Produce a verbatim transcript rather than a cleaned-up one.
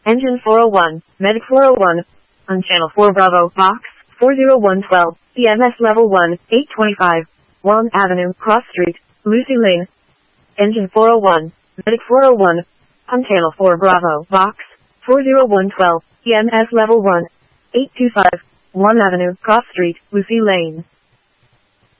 Engine four oh one, Medic four oh one, on Channel four Bravo, Box four oh one twelve, E M S Level one, eight twenty-five, Wong Avenue, Cross Street, Lucy Lane. Engine four oh one, Medic four oh one, on Channel four Bravo, Box four oh one twelve, E M S Level one, eight twenty-five, Wong Avenue, Cross Street, Lucy Lane.